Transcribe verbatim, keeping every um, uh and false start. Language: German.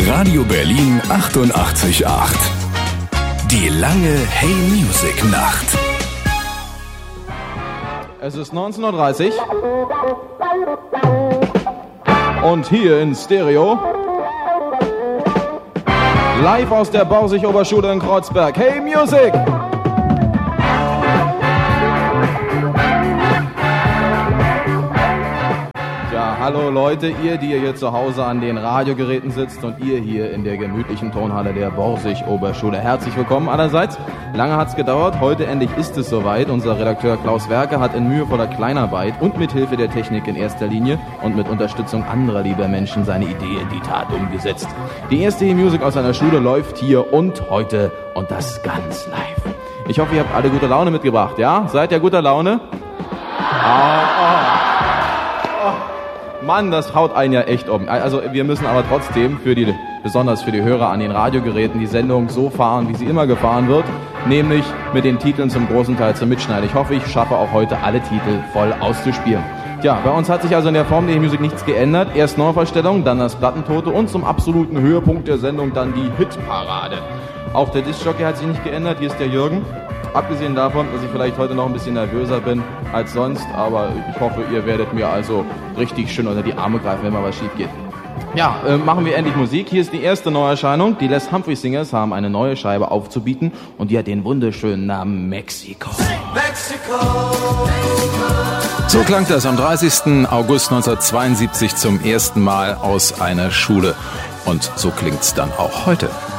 Radio Berlin achtundachtzig Komma acht. Die lange Hey Music Nacht. Es ist neunzehn Uhr dreißig und hier in Stereo live aus der Borsig-Oberschule in Kreuzberg. Hey Music! Ja, hallo Leute, ihr, die ihr hier zu Hause an den Radiogeräten sitzt und ihr hier in der gemütlichen Tonhalle der Borsig-Oberschule. Herzlich willkommen allerseits. Lange hat's gedauert, heute endlich ist es soweit. Unser Redakteur Klaus Werke hat in mühevoller Kleinarbeit und mit Hilfe der Technik in erster Linie und mit Unterstützung anderer lieber Menschen seine Idee in die Tat umgesetzt. Die erste E-Music aus seiner Schule läuft hier und heute und das ganz live. Ich hoffe, ihr habt alle gute Laune mitgebracht, ja? Seid ihr guter Laune? Ah, oh. Mann, das haut einen ja echt um. Also wir müssen aber trotzdem, für die, besonders für die Hörer an den Radiogeräten, die Sendung so fahren, wie sie immer gefahren wird, nämlich mit den Titeln zum großen Teil zum Mitschneiden. Ich hoffe, ich schaffe auch heute alle Titel voll auszuspielen. Ja, bei uns hat sich also in der Form der Musik nichts geändert. Erst Neuverstellung, dann das Plattentote und zum absoluten Höhepunkt der Sendung dann die Hitparade. Auch der Diskjockey hat sich nicht geändert, hier ist der Jürgen. Abgesehen davon, dass ich vielleicht heute noch ein bisschen nervöser bin als sonst, aber ich hoffe, ihr werdet mir also richtig schön unter die Arme greifen, wenn mal was schief geht. Ja, äh, machen wir endlich Musik. Hier ist die erste Neuerscheinung. Die Les Humphrey Singers haben eine neue Scheibe aufzubieten und die hat den wunderschönen Namen Mexico. Mexico, Mexico. So klang das am dreißigsten August neunzehnhundertzweiundsiebzig zum ersten Mal aus einer Schule. Und so klingt's dann auch heute.